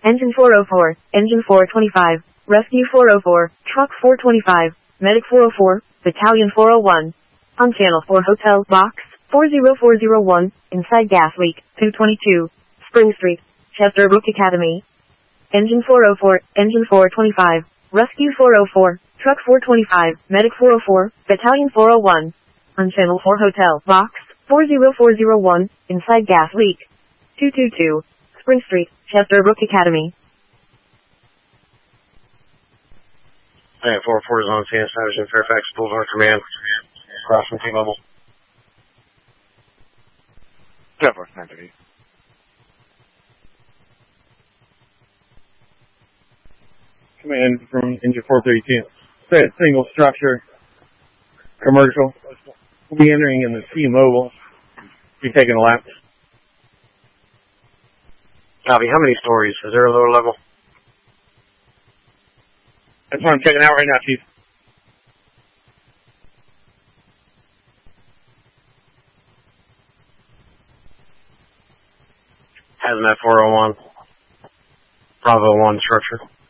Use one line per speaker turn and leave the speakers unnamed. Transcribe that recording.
Engine 404, Engine 425, Rescue 404, Truck 425, Medic 404, Battalion 401. On Channel 4 Hotel Box 40401, inside gas leak, 222, Spring Street, Chesterbrook Academy. Engine 404, Engine 425, Rescue 404, Truck 425, Medic 404, Battalion 401. On Channel 4 Hotel Box 40401, inside gas leak, 222, Spring Street, Chesterbrook Academy.
Hey, 404 is on scene, Establishing Fairfax Boulevard Command. Across from T-Mobile.
930.
Command from Engine 432. Say it's single structure, commercial. We'll be entering in the T-Mobile. Be taking a lap.
Copy. How many stories? Is there a lower level?
That's what I'm checking out right now, Chief.
Hazmat 401. Bravo 1 structure.